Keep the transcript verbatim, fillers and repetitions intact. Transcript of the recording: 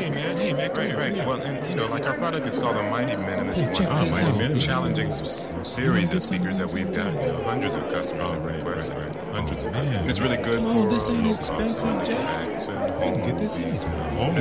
hey man, hey man, come Right, here, right. come here. Well, and you know, like our product is called the Mighty Minimalist. Hey, One check of this the out. most This challenging is- s- series You of speakers that we've got. You know, hundreds of customers Oh, have right, requested right, it. right. Hundreds of Man, customers. And it's really good come on, for this uh, ain't low-cost expensive, sound Jack. effects and You home can get this movies anytime. and Home